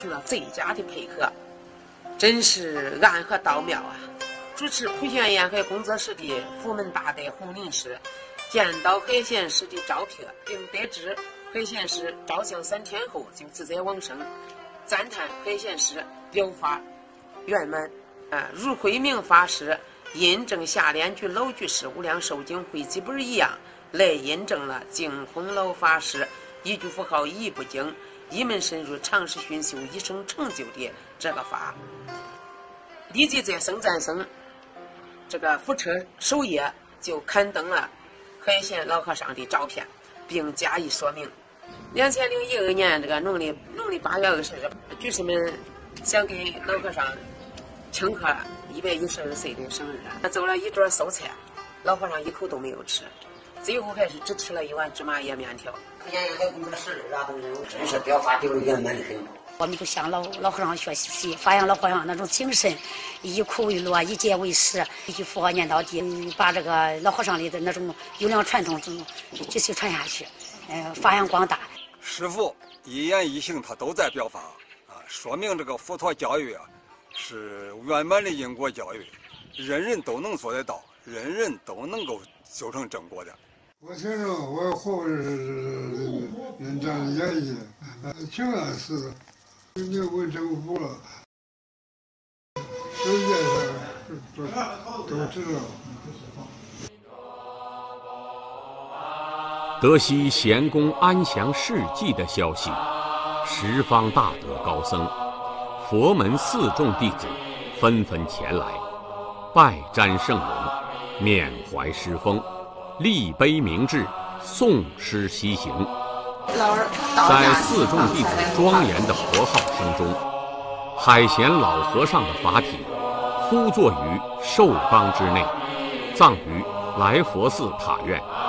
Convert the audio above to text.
了最佳的配合，真是暗合道妙啊！主持普贤宴会工作室的福门大德洪林师见到海贤师的照片，并得知海贤师照相3天后就自在往生，赞叹海贤师疗法圆满。如慧明法师印证下联居老居士无量寿经汇集本一样，来印证了净空老法师一句符号一不精，一门深入，长时熏修，一生成就的这个法。立即在僧赞僧这个福车首页就刊登了海贤老和尚的照片，并加以说明。2012年这个农历8月20日，居士们想给老和尚庆贺112岁的生日，他做了一桌素菜，老和尚一口都没有吃，最后还是只吃了1碗芝麻叶面条。 演员工作室的等人真是表达流圆满的很。 我们就向老和尚学习，发扬老和尚那种精神，以苦为乐，以戒为师，一句佛号念到底，把这个老和尚里的那种优良传统继续传下去，发扬光大。 师父一言一行他都在表达说明这个佛陀教育是圆满的因果教育，人人都能做得到，人人都能够修成正果的。 我听着我后人这样演绎，挺安似的，你问政府了，世界上都知道。 得悉贤公安详事迹的消息，十方大德高僧、佛门4众弟子纷纷前来，拜瞻圣容，缅怀师风，立碑明志，诵诗西行。在4众弟子庄严的佛号声中，海贤老和尚的法体呼坐于寿冈之内，葬于来佛寺塔院。